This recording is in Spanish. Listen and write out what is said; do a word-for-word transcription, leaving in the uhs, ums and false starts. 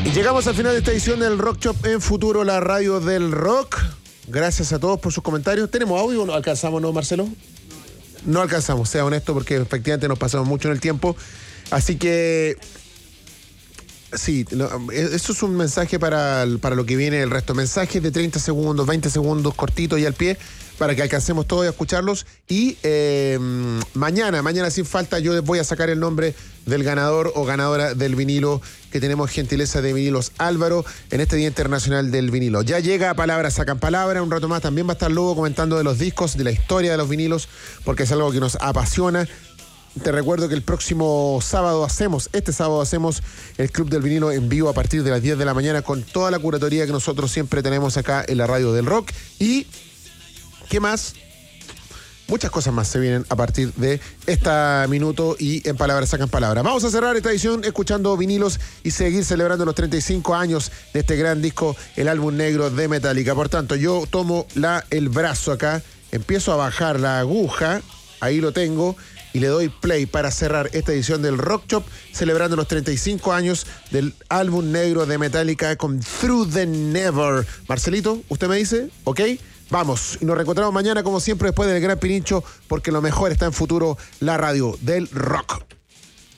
Y llegamos al final de esta edición del Rock Shop en Futuro, la radio del rock. Gracias a todos por sus comentarios. ¿Tenemos audio o no alcanzamos, no, Marcelo? No alcanzamos, sea honesto, porque efectivamente nos pasamos mucho en el tiempo. Así que, sí, no, eso es un mensaje para, para lo que viene el resto. Mensajes de treinta segundos, veinte segundos, cortitos y al pie, para que alcancemos todos a escucharlos. Y eh, mañana, mañana sin falta, yo voy a sacar el nombre del ganador o ganadora del vinilo que tenemos, gentileza de Vinilos Álvaro, en este Día Internacional del Vinilo. Ya llega Palabras Sacan Palabra, un rato más también va a estar Lobo comentando de los discos, de la historia de los vinilos, porque es algo que nos apasiona. Te recuerdo que el próximo sábado hacemos, este sábado hacemos el Club del Vinilo en vivo a partir de las diez de la mañana con toda la curatoría que nosotros siempre tenemos acá en la radio del rock. Y, ¿qué más? Muchas cosas más se vienen a partir de este minuto y en Palabras Sacan Palabras. Vamos a cerrar esta edición escuchando vinilos y seguir celebrando los treinta y cinco años de este gran disco, el álbum negro de Metallica. Por tanto, yo tomo la, el brazo acá, empiezo a bajar la aguja, ahí lo tengo, y le doy play para cerrar esta edición del Rock Shop, celebrando los treinta y cinco años del álbum negro de Metallica con Through the Never. Marcelito, ¿usted me dice? ¿Ok? Vamos, y nos reencontramos mañana como siempre después del Gran Pirincho, porque lo mejor está en Futuro, la radio del rock.